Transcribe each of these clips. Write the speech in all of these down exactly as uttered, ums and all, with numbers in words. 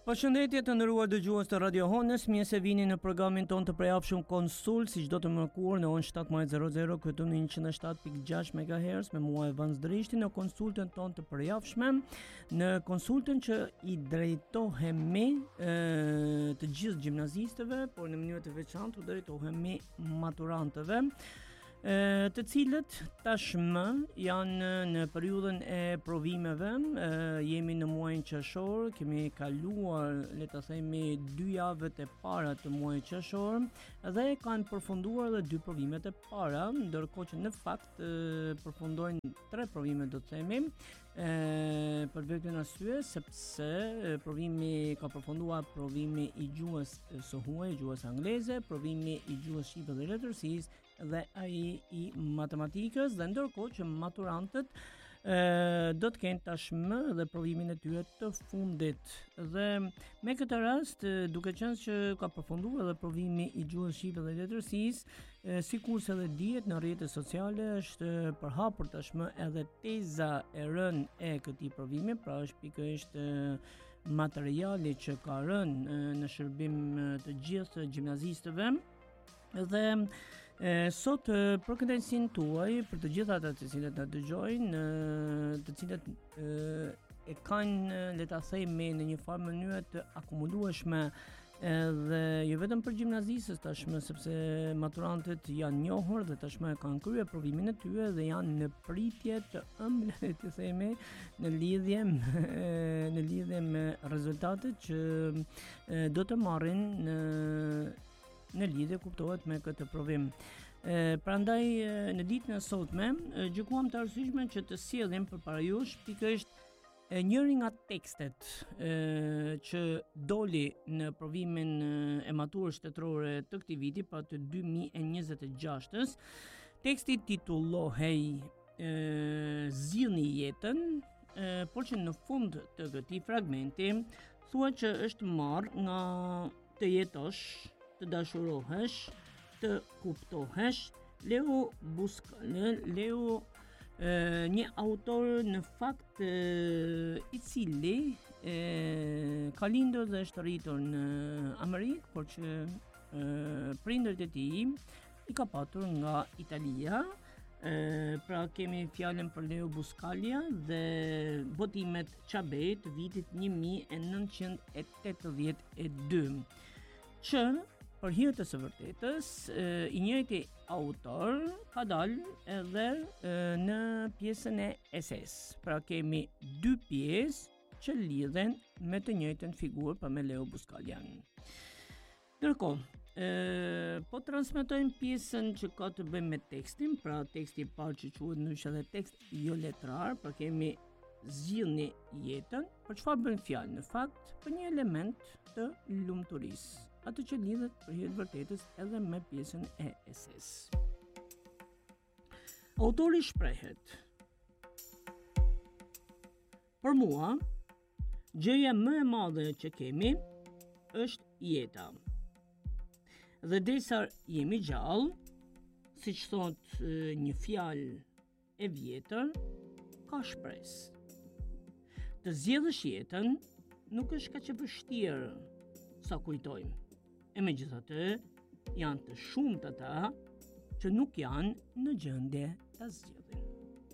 Përshëndetje të nderuar dëgjues të Radio Honës, mirë se vini në programin ton të përjavshëm Konsult, si çdo të mërkurë në orën shtatëmbëdhjetë e zero këtu në njëqind e shtatë pikë gjashtë megahertz me mua Evans Drishti në konsultën ton të përjavshme, në konsultën që i drejtohemi e, të gjithë gjimnazistëve, por në mënyrë të veçantë u drejtohemi maturantëve, e, të cilët tashmë janë në periudhën e provimeve, e, jemi në muajin qershor, kemi kaluar, le të themi, dy javët e para të muajit qershor dhe kanë përfunduar edhe dy provimet e para, ndërkohë që në fakt e, përfundojnë tre provime, do të themi, e, për vetën arsye sepse e, provimi ka përfunduar provimi i gjuhës së huaj, gjuhës angleze, provimi i gjuhës shqipe dhe letërsisë dhe ai i matematikës, dhe ndërkohë që maturantët e, do të kenë tashmë dhe provimin e tyre të fundit. Dhe me këtë rast, duke qenë që ka përfunduar edhe provimi i gjuhës shqipe dhe letërsisë, sikurse edhe dihet në rrjetet sociale, është përhapur tashmë edhe teza e rënë e këtij provimi, pra është pikërisht materiali që ka rënë në shërbim të gjithë gjimnazistëve. Dhe e, sot për kënaqësinë tuaj, për të gjithë ata të cilët na dëgjojnë, të cilët e, e kanë, le ta themi, në një farë mënyrë të akumulueshme, edhe jo vetëm për gjimnazistët tashmë, sepse maturantët janë njohur dhe tashmë kanë kryer provimin e tyre dhe janë në pritje të ëmbël, le të themi, në lidhje me, në lidhje me rezultatet që e, do të marrin në në lidhje, kuptohet, me këtë provim. E, prandaj në ditën e sotme gjykuam të arsyeshme që të sjellim përpara jush pikërisht njërin nga tekstet e, që doli në provimin e maturës shtetërore të këtij viti, pra të dy mijë e njëzet e gjashtës. Teksti titullohej Zgjidhni jetën, e, por që në fund të këtij fragmenti thuhet që është marrë nga Të jetosh, të dashurohesh, të kuptohesh, Leo Buscaglia, Leo e, një autor në fakt e, i cili e, ka lindur dhe është rritur në Amerikë, por që e, prindërit e tij i ka patur nga Italia. E, pra kemi fjalën për Leo Buscaglia dhe botimet Çabej të vitit një mijë e nëntëqind e tetëdhjetë e dy, që për hir të së vërtetës, i njëjti autor ka dalë edhe në pjesën e eses. Pra kemi dy pjesë që lidhen me të njëjtën figurë, pa me Leo Buscaglian. Ndërkohë, po transmetojmë pjesën që ka të bëjë me tekstin, pra teksti i parë që quhet ndryshe edhe tekst jo letrar, pra kemi Zgjidhni jetën, për çfarë bën fjalë në fakt? Për një element të lumturisë, atë që lidhet për hir të vërtetës edhe me pjesën e eses. Autori shprehet: për mua, gjëja më e madhe që kemi është jeta. Dhe derisa jemi gjallë, siç thot një fjalë e vjetër, ka shpresë. Të zgjedhësh jetën nuk është kaq e vështirë sa kujtojmë. E megjithatë, janë të shumtë ata që nuk janë në gjendje ta zgjedhin.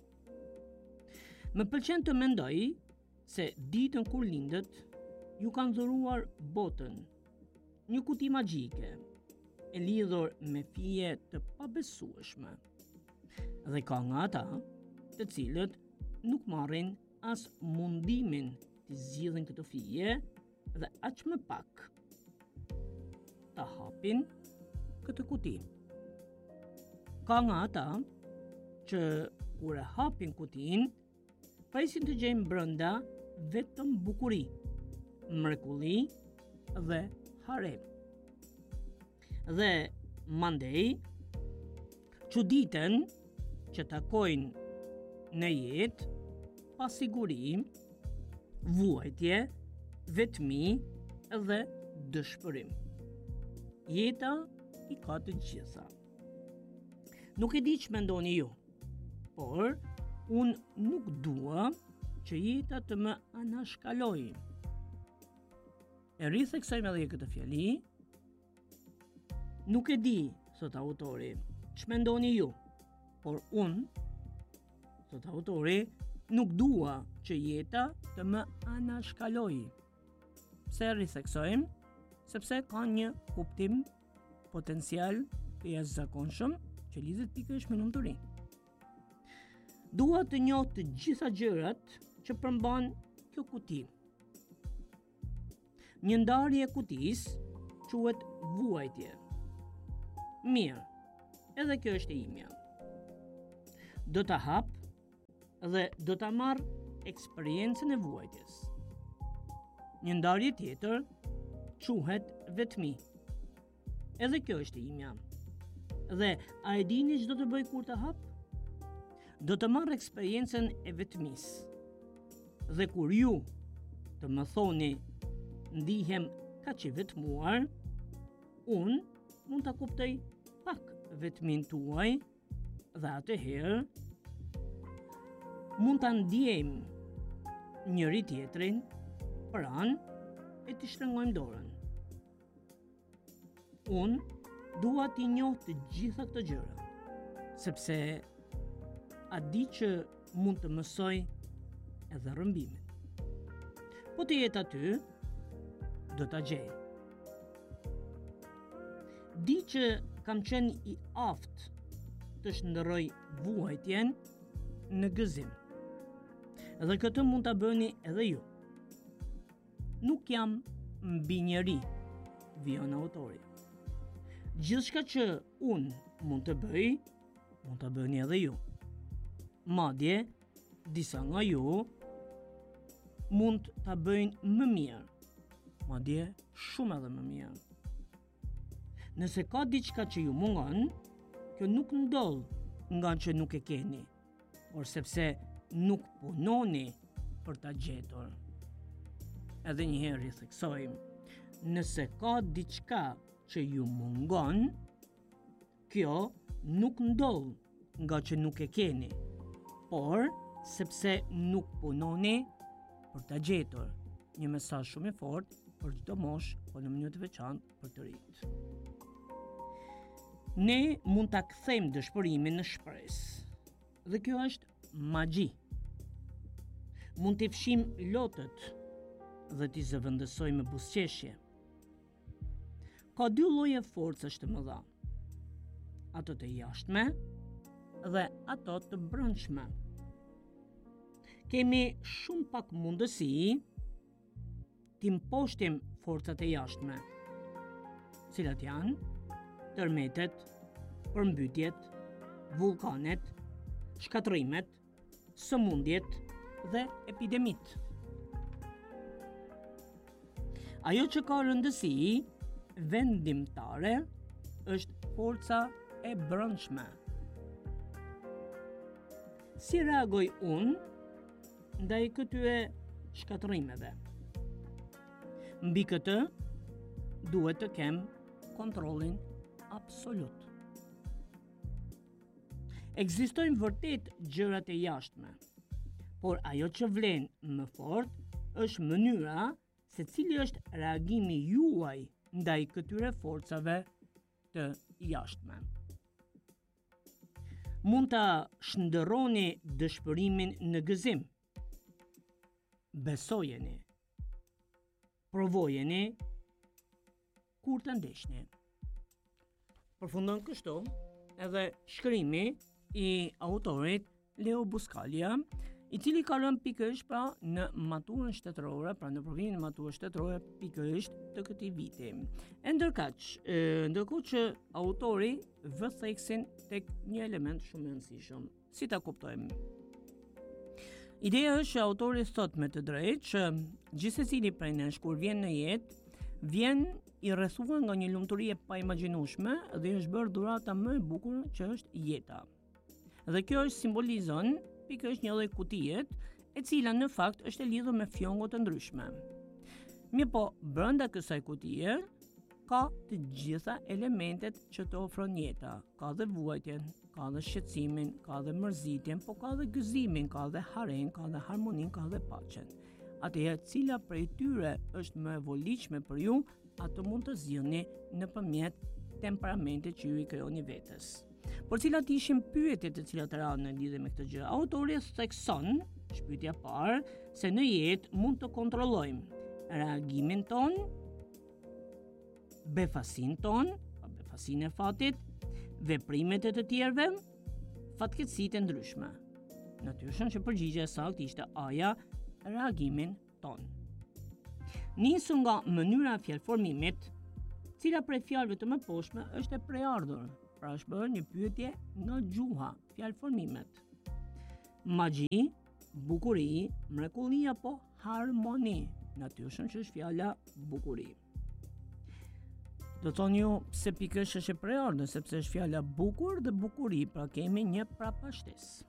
Më pëlqen të mendoj se ditën kur lindet ju kanë dhuruar botën, një kuti magjike, e lidhur me fije të pabesueshme. Dhe ka nga ata të cilët nuk marrin as mundimin të zgjidhin këtë fije dhe aq më pak ta hapin këtë kuti. Ka nga ata që kur e hapin kutin, presin të gjejnë brenda vetëm bukuri, mrekulli dhe harem. Dhe mandej, çuditën që takojnë në jetë, pasiguri, vuajtje, vetmi dhe dëshpërim. Jeta i ka të gjitha. Nuk e di që mendoni ju, por unë nuk dua që jeta të më anashkaloj. E ritheksojmë edhe këtë fjali. Nuk e di, thot autori, ç'mendoni ju, por unë, thot autori, nuk dua që jeta të më anashkalojë. Pse ritheksojmë? Sepse ka një kuptim potencial të jashtëzakonshëm që lidhet pikërisht me lumturinë. Dua të njoh të gjitha gjërat që përmban kjo kuti. Një ndarje e kutisë quhet vuajtje. Mirë, edhe kjo është e imja. Do ta hap dhe do ta marr eksperiencën e vuajtjes. Një ndarje tjetër quhet vetmi. Edhe kjo është e imja. Dhe a e dini ç'do të bëj kur ta hap? Do të marr eksperiencën e vetmisë. Dhe kur ju të më thoni ndihem kaq i vetmuar, unë mund ta kuptoj pak vetmin tuaj dhe atëherë mund ta ndjejmë njëri tjetrin pranë e t'i shtrëngojmë dorën. Unë dua t'i njoh të gjitha këto gjëra, sepse a di që mund të mësoj edhe rrëmbimin. Po të jetë aty, do t'a gjej. Di që kam qenë i aftë të shndërroj vuajtjen në gëzim. Dhe këtë mund t'a bëni edhe ju. Nuk jam mbi njeri, vijon autori. Gjithçka që unë mund të bëj, mund t'a bëni edhe ju. Madje, disa nga ju mund t'a bëjnë më mirë, madje shumë edhe më mirë. Nëse ka diçka që ju mungon, kjo nuk ndodh nga që nuk e keni, por sepse nuk punoni për ta gjetur. Edhe një herë ritheksojmë, nëse ka diçka që ju mungon, kjo nuk ndodh nga që nuk e keni, por sepse nuk punoni për ta gjetur. Një mesazh shumë i fortë për çdo moshë, po në mënyrë të veçantë për të rinjt. Ne mund ta kthejmë dëshpërimin në shpresë. Dhe kjo është magji. Mund t'i fshim lotët dhe t'i zëvendësojmë me buzëqeshje. Ka dy lloje forcash të mëdha. Ato të jashtme dhe ato të brendshme. Kemi shumë pak mundësi t'i mposhtim forcat e jashtme, cilat janë tërmetet, përmbytjet, vulkanet, shkatrimet, sëmundjet dhe epidemit. Ajo që ka rëndësi vendimtare është forca e brendshme. Si reagoj unë ndaj këtyre shkatrimeve? Mbi këtë duhet të kem kontrollin absolut. Ekzistojnë vërtet gjërat e jashtme, por ajo që vlen më fort është mënyra se cili është reagimi juaj ndaj këtyre forcave të jashtme. Mund ta shndërroni dëshpërimin në gëzim. Besojeni. Provojeni kur të ndeshni. Përfundon kështu edhe shkrimi i autorit Leo Buscaglia, i cili ka rënë pikërisht pra në maturën shtetërore, pra në provimin e maturës shtetërore pikërisht të këtij viti. E ndërkaq, ndërkohë që autori vë theksin tek një element shumë i rëndësishëm. Si ta kuptojmë? Ideja është që autori thot me të drejtë që gjithsecili prej nesh kur vjen në jetë, vjen i rrethuar nga një lumturi e paimagjinueshme dhe është bërë dhurata më e bukur që është jeta. Dhe kjo është simbolizon pikërisht një lloj kutie, e cila në fakt është e lidhur me fjongo të ndryshme. Mirë po, brenda kësaj kutie ka të gjitha elementet që të ofron jeta. Ka dhe vuajtjen, ka dhe shqetësimin, ka dhe mërzitjen, po ka dhe gëzimin, ka dhe haren, ka dhe harmonin, ka dhe paqen. atëherë cila prej tyre është më e voliqme për ju, ato mund të zgjidhni nëpërmjet temperamentit që ju i krijoni vetes. Por cilat ishin pyetjet të cilat ranë në lidhje me këtë gjë? Autori thekson, shpyetja parë, se në jetë mund të kontrollojmë reagimin ton, befasin ton, pa befasin e fatit, veprimet e të tjerëve, fatkeqësitë e ndryshme. Natyrisht që përgjigjja e saktë ishte A-ja, reagimin ton. Nisu nga mënyra e fjalëformimit, cila prej fjalëve të mëposhme është e preardhur, pra është bërë një pyetje nga gjuha, fjalëformimet. Magji, bukuri, mrekulli apo harmoni. Natyrisht që është fjala bukuri. Do thoni ju pse pikërisht është e preardhur, sepse është fjala bukur dhe bukuri, pra kemi një prapashtesë.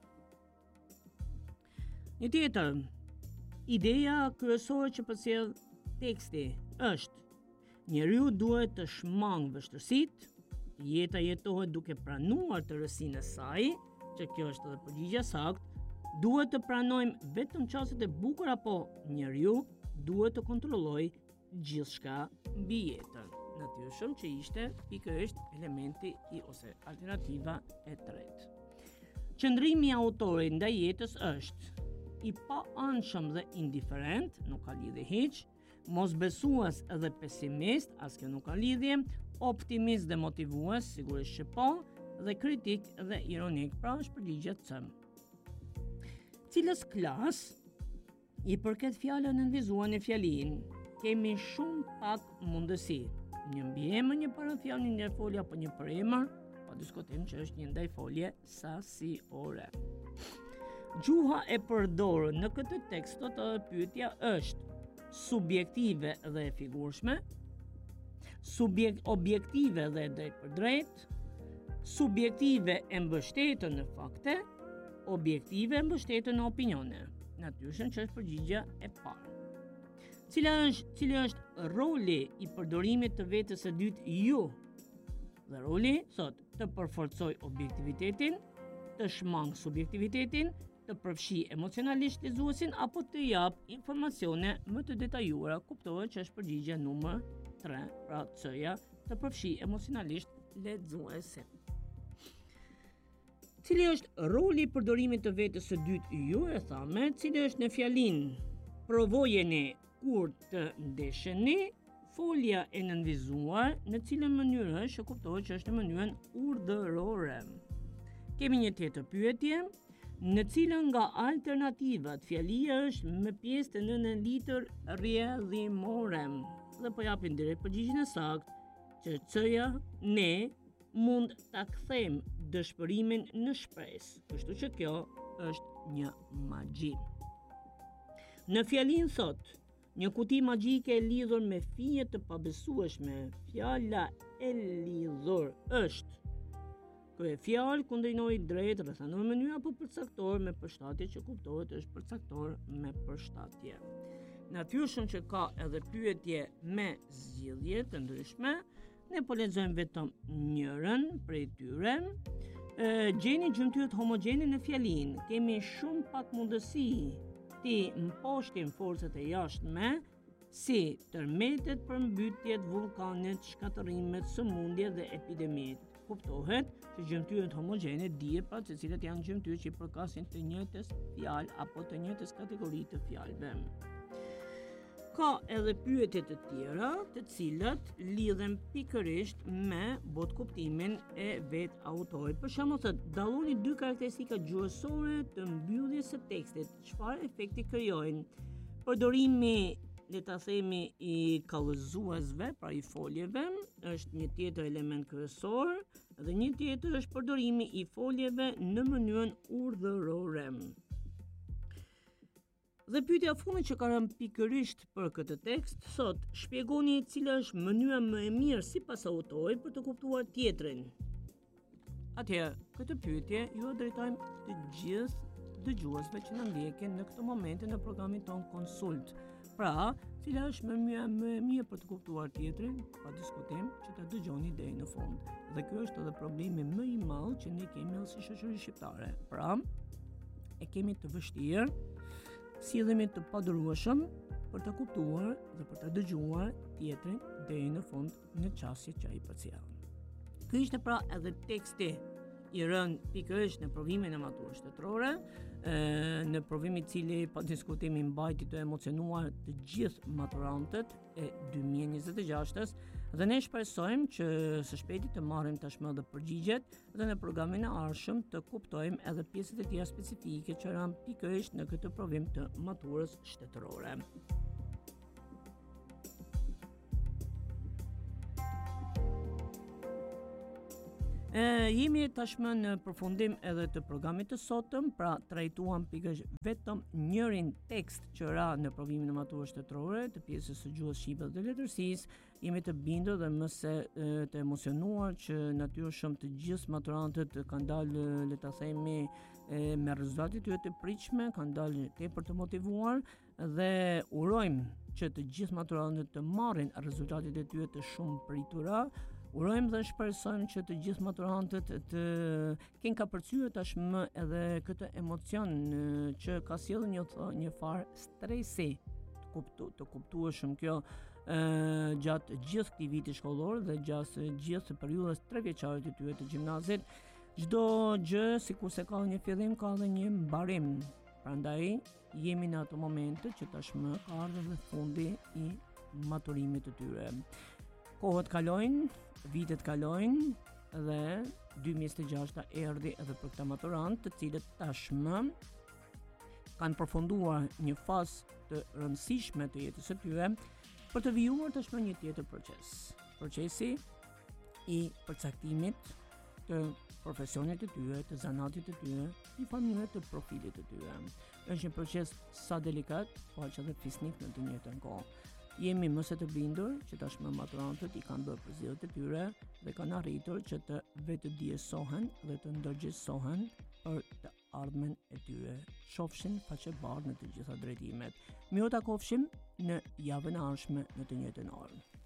Një tjetër, ideja kryesore që përcjell teksti është njeriu duhet të shmang vështirësitë, jeta jetohet duke pranuar të rësinë e saj, që kjo është edhe përgjigjja saktë, duhet të pranojmë vetëm çastet e bukura, apo njeriu duhet të kontrollojë gjithçka mbi jetën. Natyrisht që ishte pikërisht elementi i ose alternativa e tretë. Qëndrimi i autorit ndaj jetës është i pa anshëm dhe indiferent, nuk ka lidhje hiç, mosbesues dhe pesimist, as kjo nuk ka lidhje, optimist dhe motivues, sigurisht që po, dhe kritik dhe ironik, pra është përgjigje C. Cilës klas i përket fjala nënvizuar në fjalin, kemi shumë pak mundësi. Një mbiemër, një parafjalë, një ndërfolje apo një përemër, pa diskutim që është një ndajfolje sasiore. Gjuha e përdorur në këtë tekst të pyetja është subjektive dhe e figurshme, subjekt objektive dhe drejt për drejt, subjektive e mbështetur në fakte, objektive e mbështetur në opinione. Natyrisht që është përgjigja e parë. Cila është, cili është roli i përdorimit të vetes së dytë ju? Dhe roli thot të përforcoj objektivitetin, të shmang subjektivitetin, të përfshi emocionalisht lexuesin apo të jap informacione më të detajuara. Kuptohet që është përgjigja numër tre, pra C-ja, të përfshi emocionalisht lexuesin. Cili është roli i përdorimit të vetes së dytë ju, e thamë, cili është në fjalin provojeni kur të ndesheni, folja e nënvizuar, në cilën mënyrë është, kuptohet që është në mënyrën urdhërore. Kemi një tjetër pyetje, në cilën nga alternativat fjalia është me pjesë të nënën litër rrjedhimore. Dhe po japin direkt përgjigjen e saktë, që C-ja ne mund ta kthejmë dëshpërimin në shpresë. Kështu që kjo është një magji. Në fjalin thot, një kuti magjike e lidhur me fije të pabesueshme, fjala e lidhur është kërë fjalë kundërnoj drejt, rrethanor mënyrë apo përcaktor me përshtatje që kuptohet është përcaktor me përshtatje. Natyrisht që ka edhe pyetje me zgjidhje të ndryshme, ne po lexojmë vetëm njërën prej tyre. E, gjeni gjymtyrët homogjene në fjalin, kemi shumë pak mundësi ti mposhtim forcat e jashtme, si tërmetet, përmbytjet, vulkanet, shkatërimet, sëmundjet dhe epidemitë. Kuptohet që gjymtyrët homogjene dihet pra se cilat janë gjymtyrë që i përkasin të njëjtës fjalë apo të njëjtës kategori të fjalëve. Ka edhe pyetje të tjera, të cilat lidhen pikërisht me botkuptimin e vet autorit. Për shembull, thotë dalloni dy karakteristika gjuhësore të mbylljes së tekstit. Çfarë efekti krijojnë? Përdorimi, le ta themi, i kallëzuesve, pra i foljeve, është një tjetër element kryesor, dhe një tjetër është përdorimi i foljeve në mënyrën urdhërore. Dhe pyetja fundit që ka rënë pikërisht për këtë tekst, thot, shpjegoni cila është mënyra më e mirë sipas autorit për të kuptuar tjetrin. Atëherë, këtë pyetje ju e drejtojmë të gjithë dëgjuesve që na ndjekin në këtë moment në programin ton Konsult. Pra, cila është mënyra më e mirë për të kuptuar tjetrin, pa diskutim që ta dëgjoni deri në fund. Dhe ky është edhe problemi më i madh që ne kemi si shoqëri shqiptare. Pra, e kemi të vështirë Sillemi të padurueshëm për të kuptuar dhe për të dëgjuar tjetrin deri në fund në çështjet që ai përcjell. Ky ishte pra edhe teksti i rënë pikërisht në provimin e maturës shtetërore, në provim i cili pa diskutim i mbajti të emocionuar të gjithë maturantët e dy mijë e njëzet e gjashtës, dhe ne shpresojmë që së shpejti të marrim tashmë edhe përgjigjet dhe në programin e ardhshëm të kuptojmë edhe pjesët e tjera specifike që ranë pikërisht në këtë provim të maturës shtetërore. E, jemi tashmë në përfundim edhe të programit të sotëm, pra trajtuam pikërisht vetëm njërin tekst që ra në provimin e maturës shtetërore të pjesës së gjuhës shqipe dhe letërsisë. Jemi të bindur dhe më se të emocionuar që natyrshëm të gjithë maturantët kanë dalë, le ta themi, me rezultate të tyre të pritshme, kanë dalë tepër të motivuar dhe urojmë që të gjithë maturantët të marrin rezultatet e tyre të shumë pritura. Urojmë dhe shpresojmë që të gjithë maturantët të kenë kapërcyer tashmë edhe këtë emocion që ka sjellë një një farë stresi të kuptu, të kuptueshëm kjo e, gjatë gjithë këtij viti shkollor dhe gjatë gjithë periudhës trevjeçare të tyre të gjimnazit. Çdo gjë sikur se ka një fillim ka edhe një mbarim. Prandaj jemi në ato momente që tashmë ka ardhur dhe fundi i maturimit të tyre. Kohët kalojnë, vitet kalojnë dhe dy mijë e gjashta erdhi edhe për këta maturantë, të cilët tashmë kanë përfunduar një fazë të rëndësishme të jetës së tyre për të vijuar tashmë një tjetër proces. Procesi i përcaktimit të profesionit të tyre, të zanatit të tyre, i familje të profilit të tyre. Është një proces sa delikat, po aq edhe fisnik në të njëjtën kohë. Jemi më se të bindur që tashmë maturantët i kanë bërë përzierjet e tyre dhe kanë arritur që të vetë diësohen dhe të ndërgjegjësohen për të ardhmen e tyre. Shofshin faqe bardhë në të gjitha drejtimet. Miru takofshim në javën e ardhshme në të njëjtën orë.